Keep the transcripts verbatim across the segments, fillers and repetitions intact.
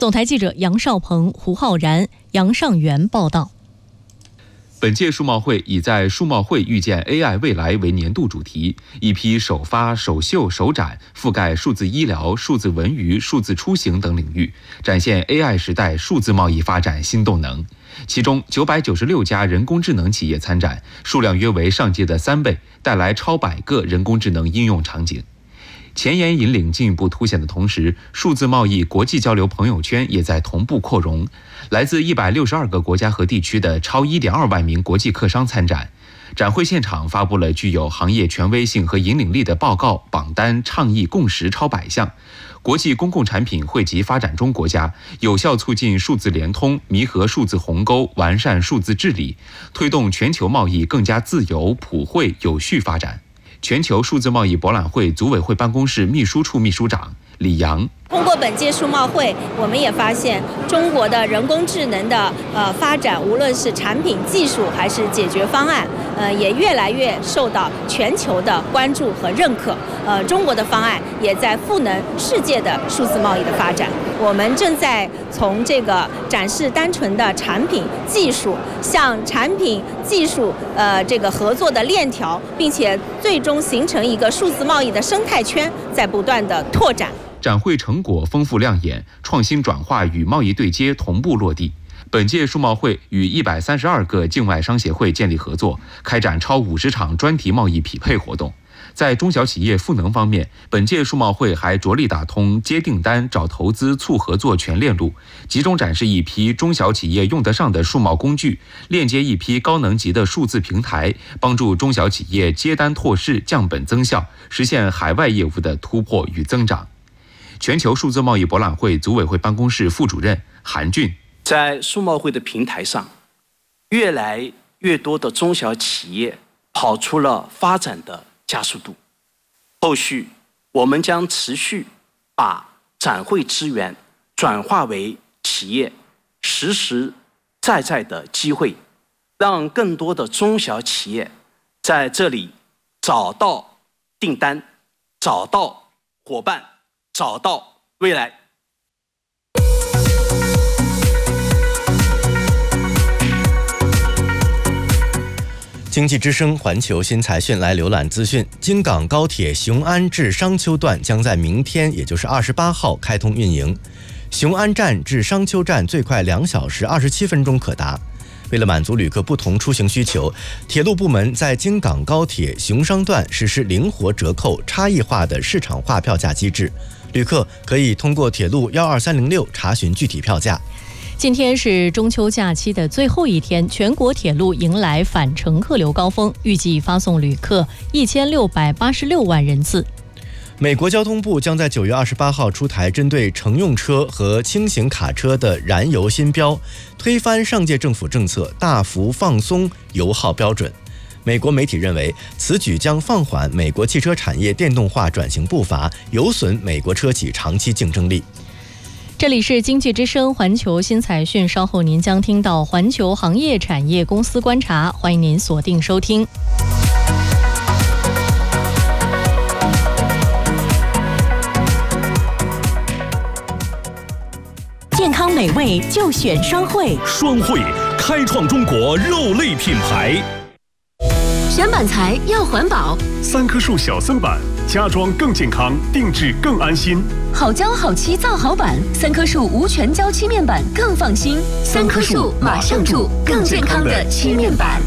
总台记者杨少鹏、胡浩然、杨尚元报道。 本届数贸会以在数贸会遇见 A I 未来为年度主题，一批首发、首秀、首展，覆盖数字医疗、数字文娱、数字出行等领域，展现 A I 时代数字贸易发展新动能。其中九百九十六家人工智能企业参展，数量约为上届的三倍，带来超百个人工智能应用场景。前沿引领进一步凸显的同时，数字贸易国际交流朋友圈也在同步扩容。来自一百六十二个国家和地区的超 一点二万名国际客商参展。展会现场发布了具有行业权威性和引领力的报告、榜单、倡议共识超百项。国际公共产品惠及发展中国家，有效促进数字联通，弥合数字鸿沟，完善数字治理，推动全球贸易更加自由、普惠、有序发展。全球数字贸易博览会组委会办公室秘书处秘书长李阳。 通过本届数贸会，我们也发现中国的人工智能的呃发展，无论是产品技术还是解决方案，呃也越来越受到全球的关注和认可。呃，中国的方案也在赋能世界的数字贸易的发展。我们正在从这个展示单纯的产品技术，向产品技术呃这个合作的链条，并且最终形成一个数字贸易的生态圈，在不断的拓展。 展会成果丰富亮眼，创新转化与贸易对接同步落地。本届数贸会与一百三十二个境外商协会建立合作，开展超五十场专题贸易匹配活动。在中小企业赋能方面，本届数贸会还着力打通接订单、找投资、促合作全链路，集中展示一批中小企业用得上的数贸工具，链接一批高能级的数字平台，帮助中小企业接单拓市、降本增效，实现海外业务的突破与增长。全球数字贸易博览会组委会办公室副主任韩俊， 在数贸会的平台上，越来越多的中小企业跑出了发展的加速度。后续我们将持续把展会资源转化为企业实实在在的机会，让更多的中小企业在这里找到订单，找到伙伴，找到未来。 经济之声环球新财讯来浏览资讯。京港高铁雄安至商丘段将在明天，也就是二十八号开通运营。雄安站至商丘站最快两小时二十七分钟可达。为了满足旅客不同出行需求，铁路部门在京港高铁雄商段实施灵活折扣、差异化的市场化票价机制。旅客可以通过铁路一二三零六查询具体票价。 今天是中秋假期的最后一天，全国铁路迎来返程客流高峰，预计发送旅客一千六百八十六万人次。 美国交通部将在九月二十八号出台针对乘用车和轻型卡车的燃油新标，推翻上届政府政策，大幅放松油耗标准。美国媒体认为，此举将放缓美国汽车产业电动化转型步伐，有损美国车企长期竞争力。 这里是经济之声环球新财讯，稍后您将听到环球行业产业公司观察，欢迎您锁定收听。 健康美味就选双汇， 双汇开创中国肉类品牌。 选板材要环保， 三棵树小森板，家装更健康，定制更安心。 好胶好漆造好板，三棵树无全胶漆面板更放心。三棵树马上住更健康的漆面板。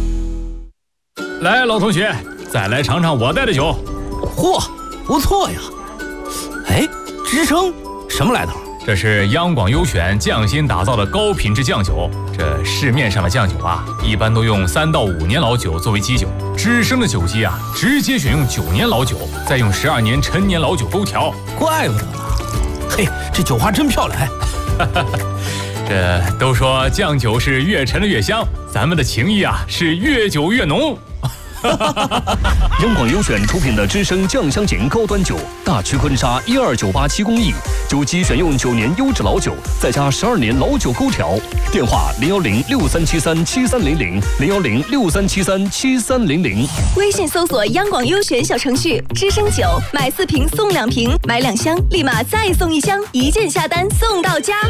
来，老同学，再来尝尝我带的酒。 嚯，不错呀！哎，支撑什么来头？ 这是央广优选匠心打造的高品质酱酒。这市面上的酱酒啊，一般都用三到五年老酒作为基酒，知生的酒基啊，直接选用九年老酒，再用十二年陈年老酒勾调。 怪不得呢，嘿，这酒花真漂亮。 这都说酱酒是越陈的越香，咱们的情谊啊是越久越浓。 央广优选出品的知生酱香型高端酒，大曲婚纱一二九八七工艺，酒基选用九年优质老酒，再加十二年老酒勾调。电话零幺零六三七三七三零零零幺零六三七三七三零零。 微信搜索央广优选小程序，知生酒买四瓶送两瓶，买两箱立马再送一箱，一键下单送到家。